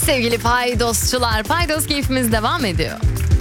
Sevgili paydosçular, paydos keyfimiz devam ediyor.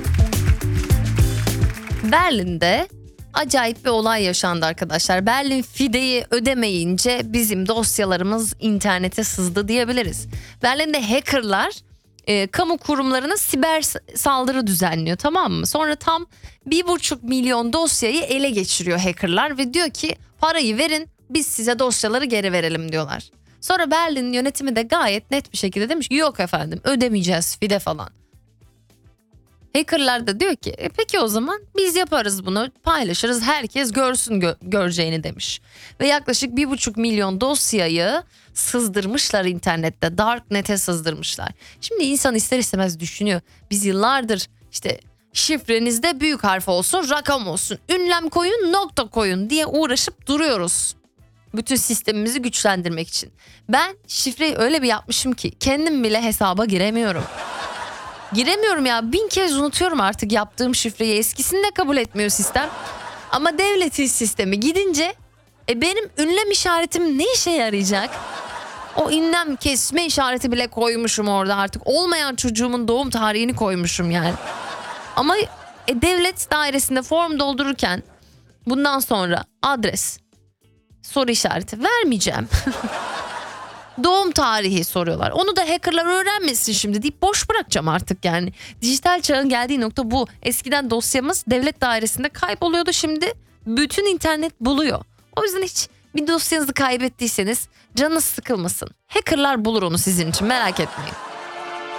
Berlin'de acayip bir olay yaşandı arkadaşlar. Berlin fideyi ödemeyince bizim dosyalarımız internete sızdı diyebiliriz. Berlin'de hackerlar kamu kurumlarına siber saldırı düzenliyor, tamam mı? Sonra tam 1,5 milyon dosyayı ele geçiriyor hackerlar ve diyor ki parayı verin, biz size dosyaları geri verelim diyorlar. Sonra Berlin yönetimi de gayet net bir şekilde demiş ki yok efendim, ödemeyeceğiz fide falan. Hackerlar da diyor ki peki o zaman biz yaparız bunu, paylaşırız, herkes görsün göreceğini demiş. Ve yaklaşık 1,5 milyon dosyayı sızdırmışlar internette, darknet'e sızdırmışlar. Şimdi insan ister istemez düşünüyor, biz yıllardır işte şifrenizde büyük harf olsun, rakam olsun, ünlem koyun, nokta koyun diye uğraşıp duruyoruz. Bütün sistemimizi güçlendirmek için. Ben şifreyi öyle bir yapmışım ki kendim bile hesaba giremiyorum. Giremiyorum ya, 1000 kez unutuyorum artık yaptığım şifreyi, eskisini de kabul etmiyor sistem. Ama devletin sistemi gidince benim ünlem işaretim ne işe yarayacak? O ünlem kesme işareti bile koymuşum orada, artık olmayan çocuğumun doğum tarihini koymuşum yani. Ama devlet dairesinde form doldururken bundan sonra adres, soru işareti vermeyeceğim. Doğum tarihi soruyorlar. Onu da hackerlar öğrenmesin şimdi deyip boş bırakacağım artık yani. Dijital çağın geldiği nokta bu. Eskiden dosyamız devlet dairesinde kayboluyordu, şimdi bütün internet buluyor. O yüzden hiç bir dosyanızı kaybettiyseniz canınız sıkılmasın. Hackerlar bulur onu sizin için, merak etmeyin.